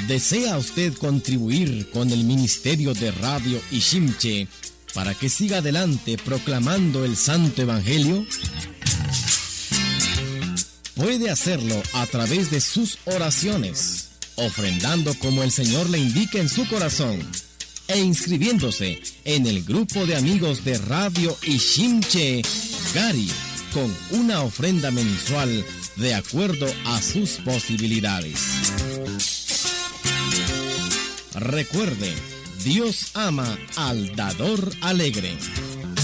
¿Desea usted contribuir con el Ministerio de Radio Ishimche para que siga adelante proclamando el Santo Evangelio? Puede hacerlo a través de sus oraciones, ofrendando como el Señor le indique en su corazón, e inscribiéndose en el grupo de amigos de Radio Ishimche Gari, con una ofrenda mensual de acuerdo a sus posibilidades. Recuerde, Dios ama al dador alegre.